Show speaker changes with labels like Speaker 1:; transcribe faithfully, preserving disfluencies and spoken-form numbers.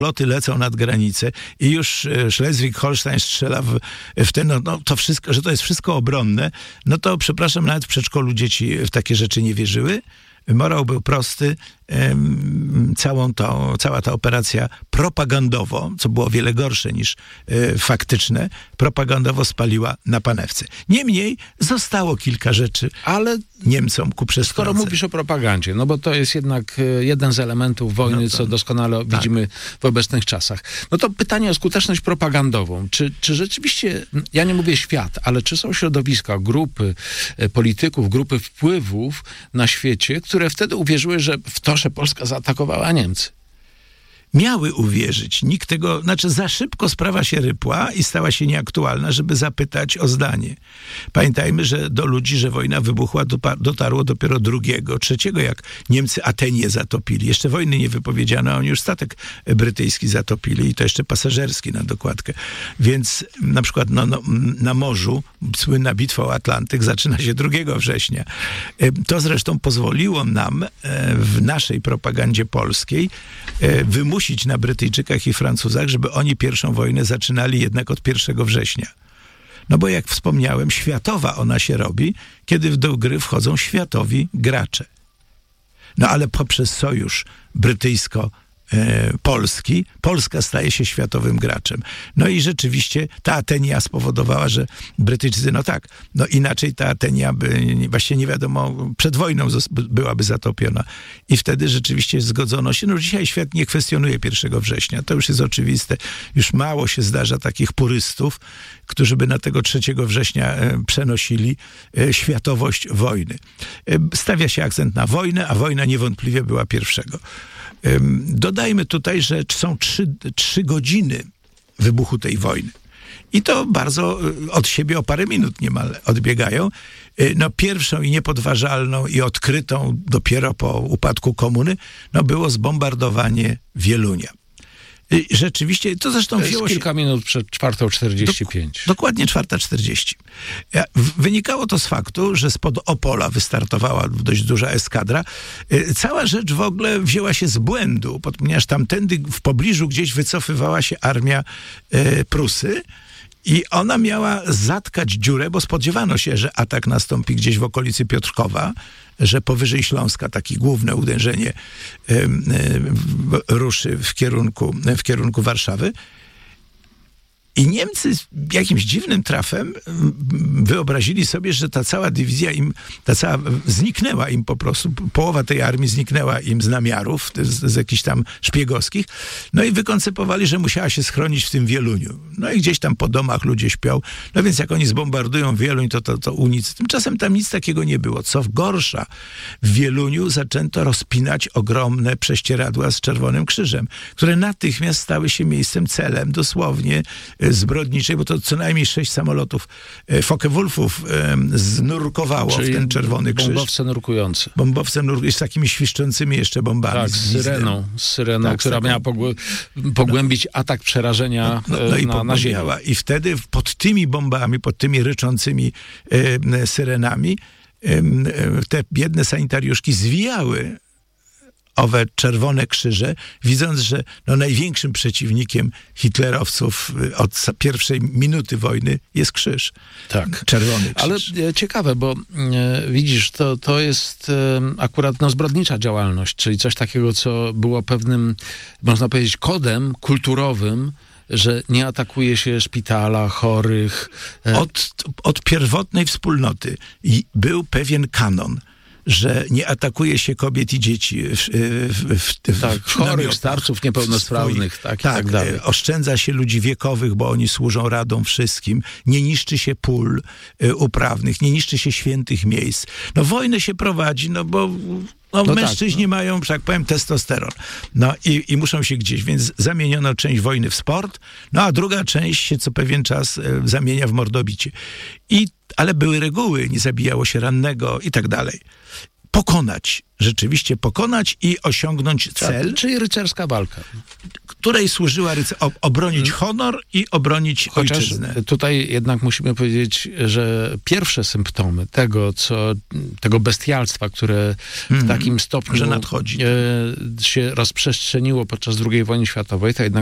Speaker 1: loty lecą nad granicę i już Schleswig-Holstein strzela w, w ten, no, no to wszystko, że to jest wszystko obronne, no to przepraszam, nawet w przedszkolu dzieci w takie rzeczy nie wierzyły. Morał był prosty, całą to, cała ta operacja propagandowo, co było wiele gorsze niż e, faktyczne, propagandowo spaliła na panewce. Niemniej zostało kilka rzeczy ale Niemcom ku przestrodze.
Speaker 2: Skoro mówisz o propagandzie, no bo to jest jednak jeden z elementów wojny, no to, co doskonale tak. widzimy w obecnych czasach. No to pytanie o skuteczność propagandową. Czy, czy rzeczywiście, ja nie mówię świat, ale czy są środowiska, grupy polityków, grupy wpływów na świecie, które wtedy uwierzyły, że w to, że Polska zaatakowała Niemcy?
Speaker 1: Miały uwierzyć. Nikt tego, znaczy za szybko sprawa się rypła i stała się nieaktualna, żeby zapytać o zdanie. Pamiętajmy, że do ludzi, że wojna wybuchła, dotarło dopiero drugiego, trzeciego, jak Niemcy Atenię zatopili. Jeszcze wojny nie wypowiedziano, a oni już statek brytyjski zatopili i to jeszcze pasażerski na dokładkę. Więc na przykład no, no, na morzu słynna bitwa o Atlantyk zaczyna się drugiego września. To zresztą pozwoliło nam w naszej propagandzie polskiej wymusić na Brytyjczykach i Francuzach, żeby oni pierwszą wojnę zaczynali jednak od pierwszego września. No bo jak wspomniałem, światowa ona się robi, kiedy do gry wchodzą światowi gracze. No ale poprzez sojusz brytyjsko-polski Polska staje się światowym graczem. No i rzeczywiście ta Atenia spowodowała, że Brytyjczycy, no tak, no inaczej ta Atenia by, właśnie nie wiadomo, przed wojną byłaby zatopiona. I wtedy rzeczywiście zgodzono się. No dzisiaj świat nie kwestionuje pierwszego września. To już jest oczywiste. Już mało się zdarza takich purystów, którzy by na tego trzeciego września e, przenosili e, światowość wojny. E, stawia się akcent na wojnę, a wojna niewątpliwie była pierwszego. E, dodajmy tutaj, że są trzy, trzy godziny wybuchu tej wojny. I to bardzo od siebie o parę minut niemal odbiegają. No pierwszą i niepodważalną i odkrytą dopiero po upadku komuny, no było zbombardowanie Wielunia. Rzeczywiście, to zresztą
Speaker 2: to jest
Speaker 1: wzięło
Speaker 2: kilka
Speaker 1: się...
Speaker 2: minut przed czwartą czterdzieści pięć.
Speaker 1: Dok- dokładnie czwarta czterdzieści. Wynikało to z faktu, że spod Opola wystartowała dość duża eskadra. Cała rzecz w ogóle wzięła się z błędu, ponieważ tamtędy w pobliżu gdzieś wycofywała się armia e, Prusy i ona miała zatkać dziurę, bo spodziewano się, że atak nastąpi gdzieś w okolicy Piotrkowa, że powyżej Śląska takie główne uderzenie e, e, ruszy w kierunku, w kierunku Warszawy. I Niemcy jakimś dziwnym trafem wyobrazili sobie, że ta cała dywizja im, ta cała zniknęła im po prostu. Połowa tej armii zniknęła im z namiarów, z, z jakichś tam szpiegowskich. No i wykoncypowali, że musiała się schronić w tym Wieluniu. No i gdzieś tam po domach ludzie śpią. No więc jak oni zbombardują Wieluń, to, to, to ulicy. Tymczasem tam nic takiego nie było. Co gorsza, w Wieluniu zaczęto rozpinać ogromne prześcieradła z Czerwonym Krzyżem, które natychmiast stały się miejscem, celem dosłownie zbrodniczej, bo to co najmniej sześć samolotów Focke-Wulfów znurkowało
Speaker 2: Czyli
Speaker 1: w ten Czerwony Krzyż.
Speaker 2: Bombowce nurkujące.
Speaker 1: Bombowce nurkujące z takimi świszczącymi jeszcze bombami.
Speaker 2: Tak, z syreną, z syreną tak, która miała pogłę- pogłębić no, atak przerażenia no, no, no na, i na ziemię. I wtedy pod tymi bombami, pod tymi ryczącymi e, syrenami e, te biedne sanitariuszki zwijały owe Czerwone Krzyże, widząc, że no, największym przeciwnikiem hitlerowców od pierwszej minuty wojny jest krzyż. Tak.
Speaker 1: Czerwony krzyż.
Speaker 2: Ale ciekawe, bo e, widzisz, to, to jest e, akurat no, zbrodnicza działalność, czyli coś takiego, co było pewnym, można powiedzieć, kodem kulturowym, że nie atakuje się szpitala, chorych. E...
Speaker 1: Od, od pierwotnej wspólnoty i był pewien kanon, że nie atakuje się kobiet i dzieci w, w, w, w,
Speaker 2: tak,
Speaker 1: w
Speaker 2: chorych, starców, niepełnosprawnych, tak, i tak, tak dalej.
Speaker 1: Oszczędza się ludzi wiekowych, bo oni służą radom wszystkim. Nie niszczy się pól y, uprawnych, nie niszczy się świętych miejsc. No wojnę się prowadzi, no bo no, no mężczyźni tak, no. mają, że tak powiem, testosteron. No i, i muszą się gdzieś, więc zamieniono część wojny w sport, no a druga część się co pewien czas y, zamienia w mordobicie. I, ale były reguły, nie zabijało się rannego i tak dalej. pokonać, rzeczywiście pokonać i osiągnąć cel.
Speaker 2: Tak, czyli rycerska walka.
Speaker 1: Której służyła ryce- obronić honor i obronić
Speaker 2: Chociaż
Speaker 1: ojczyznę.
Speaker 2: Tutaj jednak musimy powiedzieć, że pierwsze symptomy tego, co, tego bestialstwa, które w
Speaker 1: mm,
Speaker 2: takim stopniu
Speaker 1: że nadchodzi.
Speaker 2: E, się rozprzestrzeniło podczas drugiej wojny światowej, to jednak